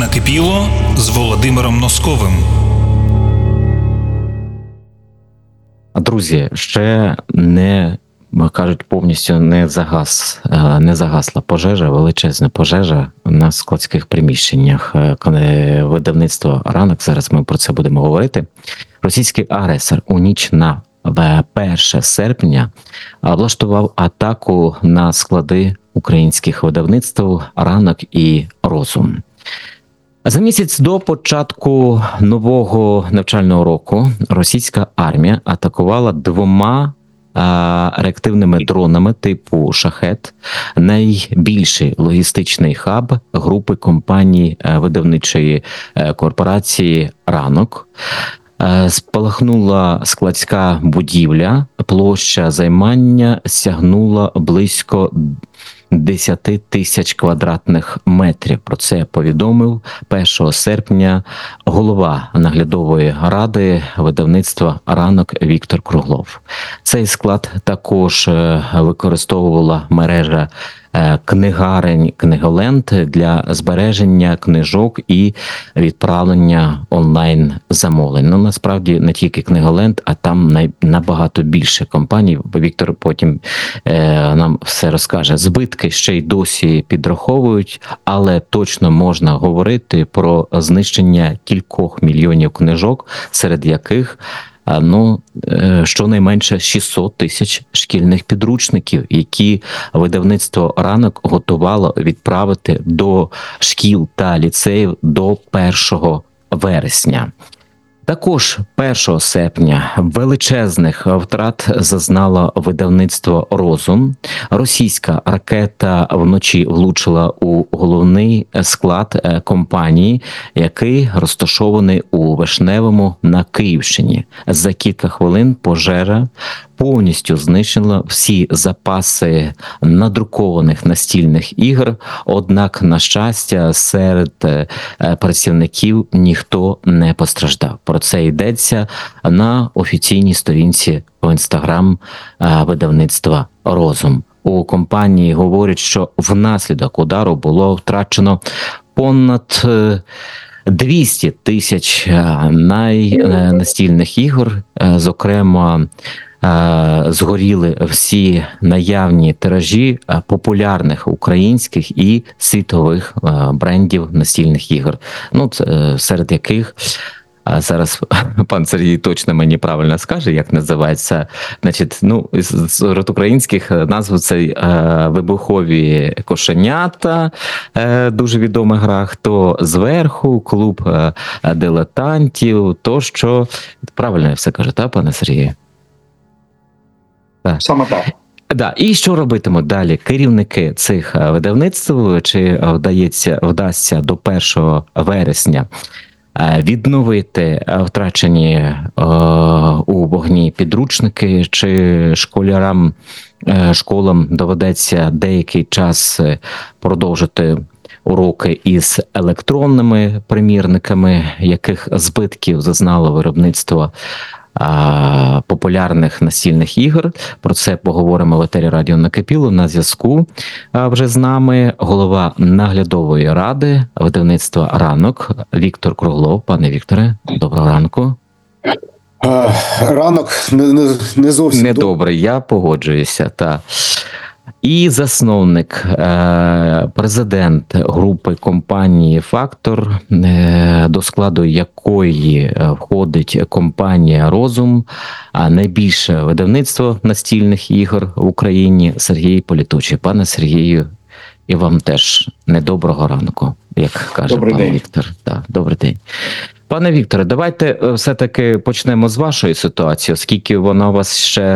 Накипіло з Володимиром Носковим. Друзі, ще не, кажуть, повністю не загасла пожежа, величезна пожежа на складських приміщеннях видавництва «Ранок». Зараз ми про це будемо говорити. Російський агресор у ніч на 1 серпня влаштував атаку на склади українських видавництв «Ранок» і «Розум». За місяць до початку нового навчального року російська армія атакувала 2 реактивними дронами типу «Шахет» найбільший логістичний хаб групи компаній видавничої корпорації «Ранок». Спалахнула складська будівля, площа займання сягнула близько 10 тисяч квадратних метрів. Про це повідомив 1 серпня голова наглядової ради видавництва «Ранок» Віктор Круглов. Цей склад також використовувала мережа книгарень «Книголенд» для збереження книжок і відправлення онлайн-замовлень. Ну, насправді, не тільки «Книголенд», а там набагато більше компаній. Віктор потім нам все розкаже. Збитки ще й досі підраховують, але точно можна говорити про знищення кількох мільйонів книжок, серед яких щонайменше 600 тисяч шкільних підручників, які видавництво «Ранок» готувало відправити до шкіл та ліцеїв до 1 вересня. Також 1 серпня величезних втрат зазнало видавництво «Розум». Російська ракета вночі влучила у головний склад компанії, який розташований у Вишневому на Київщині. За кілька хвилин пожежа повністю знищила всі запаси надрукованих настільних ігор, однак, на щастя, серед працівників ніхто не постраждав. Про це йдеться на офіційній сторінці в Інстаграм видавництва «Розум». У компанії говорять, що внаслідок удару було втрачено понад 200 тисяч настільних ігор, зокрема, згоріли всі наявні тиражі популярних українських і світових брендів настільних ігор, серед яких зараз пан Сергій точно мені правильно скаже, як називається. Серед українських назв це «Вибухові кошенята», дуже відома гра, «Хто зверху», «Клуб дилетантів», тощо. Правильно я все кажу, так, пане Сергію? Так. Саме так. Да. І що робитимуть далі керівники цих видавництв? Чи вдасться до 1 вересня відновити втрачені у вогні підручники, чи школам доведеться деякий час продовжити уроки із електронними примірниками, яких збитків зазнало виробництво популярних настільних ігор? Про це поговоримо в етері радіо «Накипіло». На зв'язку вже з нами голова наглядової ради видавництва «Ранок» Віктор Круглов. Пане Вікторе, доброго ранку. Ранок не зовсім недобрий, я погоджуюся. Та. І засновник, президент групи компанії «Фактор», до складу якої входить компанія «Розум», а найбільше видавництво настільних ігор в Україні, Сергій Політочий. Пане Сергію, і вам теж недоброго ранку, як каже пан Віктор. Так, добрий день. Пане Вікторе, давайте все-таки почнемо з вашої ситуації, оскільки вона у вас ще